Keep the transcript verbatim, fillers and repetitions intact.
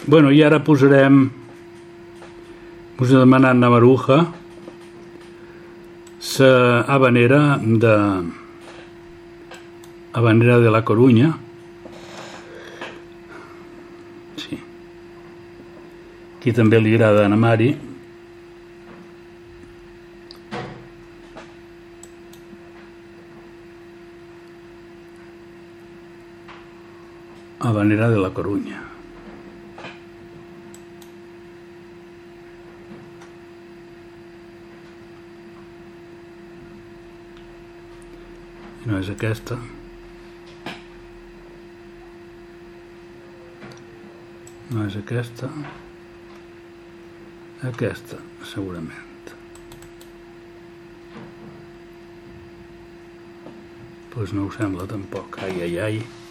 Bueno, i ara posarem, us he demanat na Maruja, la habanera de habanera de la Corunya. Sí. Aquí també li agrada a na Mari. Habanera de la Corunya. No és aquesta. No és aquesta. Aquesta, segurament. Doncs no ho sembla tampoc. Ai, ai, ai.